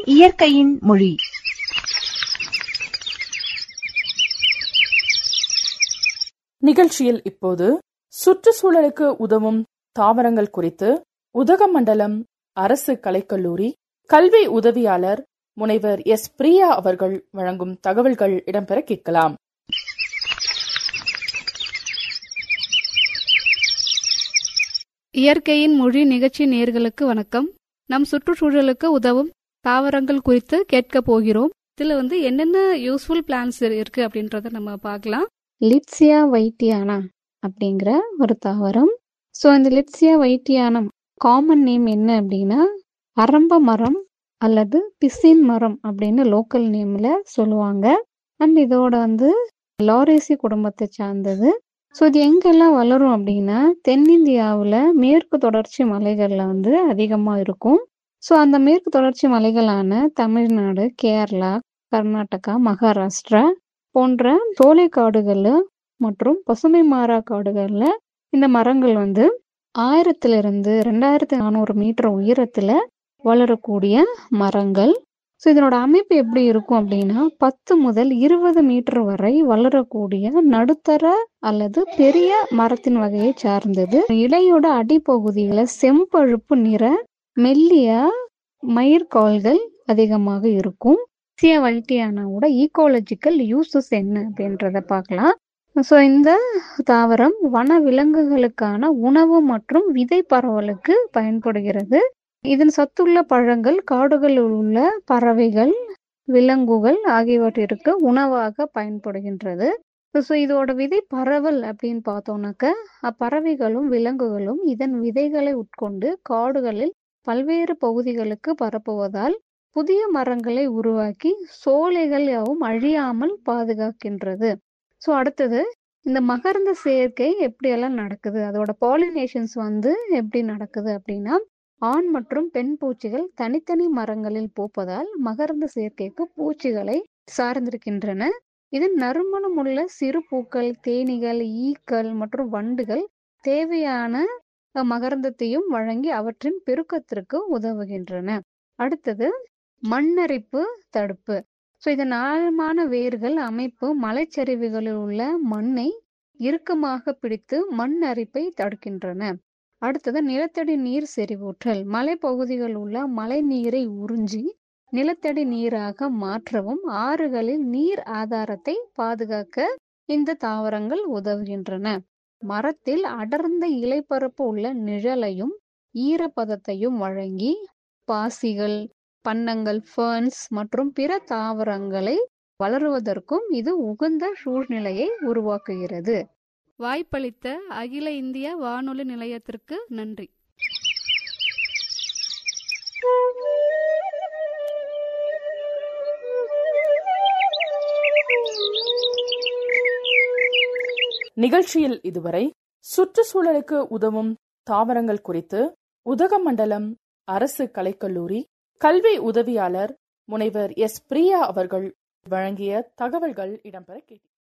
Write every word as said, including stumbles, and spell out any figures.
இயற்கையின் மொழி. நிகழ்ச்சியில் இப்போது சுற்றுச்சூழலுக்கு உதவும் தாவரங்கள் குறித்து உதகமண்டலம் அரசு கலைக்கல்லூரி கல்வி உதவியாளர் முனைவர் எஸ் பிரியா அவர்கள் வழங்கும் தகவல்கள் இடம்பெற கேட்கலாம். இயற்கையின் மொழி நிகழ்ச்சி நேயர்களுக்கு வணக்கம். நம் சுற்றுச்சூழலுக்கு உதவும் தாவரங்கள் குறித்து கேட்க போகிறோம். இதுல வந்து என்னென்ன யூஸ்ஃபுல் பிளான்ஸ் இருக்கு அப்படின்றத நம்ம பார்க்கலாம். லிட்சியா வைட்டியானா அப்படிங்கிற ஒரு தாவரம். ஸோ இந்த லிட்சியா வைட்டியானம் காமன் நேம் என்ன அப்படின்னா அரம்ப மரம் அல்லது பிசின் மரம் அப்படின்னு லோக்கல் நேம்ல சொல்லுவாங்க. அண்ட் இதோட வந்து லாரேசி குடும்பத்தை சார்ந்தது. ஸோ இது எங்கெல்லாம் வளரும் அப்படின்னா தென்னிந்தியாவில் மேற்கு தொடர்ச்சி மலைகளில் வந்து அதிகமாக இருக்கும். ஸோ அந்த மேற்கு தொடர்ச்சி மலைகளான தமிழ்நாடு, கேரளா, கர்நாடகா, மகாராஷ்டிரா போன்ற சோலைக்காடுகள் மற்றும் பசுமை மாறா காடுகளில் இந்த மரங்கள் வந்து ஆயிரத்திலிருந்து ரெண்டாயிரத்தி நானூறு மீட்டர் உயரத்தில் வளரக்கூடிய மரங்கள். ஸோ இதனோட அமைப்பு எப்படி இருக்கும் அப்படின்னா பத்து முதல் இருபது மீட்டர் வரை வளரக்கூடிய நடுத்தர அல்லது பெரிய மரத்தின் வகையை சார்ந்தது. இலையோட அடிப்பகுதியில செம்பழுப்பு நிற மெல்லிய மயிர்கால்கள் அதிகமாக இருக்கும். லிட்சியா வைட்டியானாவோட ஈகோலஜிக்கல் யூசஸ் என்ன அப்படின்றத பார்க்கலாம். ஸோ இந்த தாவரம் வன விலங்குகளுக்கான உணவு மற்றும் விதை பரவலுக்கு பயன்படுகிறது. இதன் சத்துள்ள பழங்கள் காடுகளில் உள்ள பறவைகள், விலங்குகள் ஆகியவற்றிற்கு உணவாக பயன்படுகின்றது. ஸோ இதோட விதை பரவல் அப்படின்னு பார்த்தோம்னாக்க அப்பறவைகளும் விலங்குகளும் இதன் விதைகளை உட்கொண்டு காடுகளில் பல்வேறு பகுதிகளுக்கு பரப்புவதால் புதிய மரங்களை உருவாக்கி சோலைகள் யாவும் அழியாமல் பாதுகாக்கின்றது. ஸோ அடுத்தது இந்த மகரந்த சேர்க்கை எப்படியெல்லாம் நடக்குது, அதோட பாலினேஷன்ஸ் வந்து எப்படி நடக்குது அப்படின்னா ஆண் மற்றும் பெண் பூச்சிகள் தனித்தனி மரங்களில் பூப்பதால் மகரந்த சேர்க்கைக்கு பூச்சிகளை சார்ந்திருக்கின்றன. இது நறுமணமுள்ள சிறு பூக்கள், தேனீகள், ஈக்கள் மற்றும் வண்டுகள் தேவையான மகரந்தத்தையும் வழங்கி அவற்றின் பெருக்கத்திற்கு உதவுகின்றன. அடுத்தது மண்ணரிப்பு தடுப்பு. ஸோ இதன் ஆழமான வேர்கள் அமைப்பு மலைச்சரிவுகளில் உள்ள மண்ணை இறுக்கமாக பிடித்து மண் அரிப்பை தடுக்கின்றன. அடுத்தது நிலத்தடி நீர் செறிவூற்றல். மலைப்பகுதிகள் உள்ள மழை நீரை உறிஞ்சி நிலத்தடி நீராக மாற்றவும் ஆறுகளில் நீர் ஆதாரத்தை பாதுகாக்க இந்த தாவரங்கள் உதவுகின்றன. மரத்தில் அடர்ந்த இலைப்பரப்பு உள்ள நிழலையும் ஈரப்பதத்தையும் வழங்கி பாசிகள், பன்னங்கள், ஃபர்ன்ஸ் மற்றும் பிற தாவரங்களை வளருவதற்கும் இது உகந்த சூழ்நிலையை உருவாக்குகிறது. வாய்ப்பளித்த அகில இந்திய வானொலி நிலையத்திற்கு நன்றி. நிகழ்ச்சியில் இதுவரை சுற்றுச்சூழலுக்கு உதவும் தாவரங்கள் குறித்து உதகமண்டலம் அரசு கலைக்கல்லூரி கல்வி உதவியாளர் முனைவர் எஸ் பிரியா அவர்கள் வழங்கிய தகவல்கள் இடம்பெற கேட்டீர்கள்.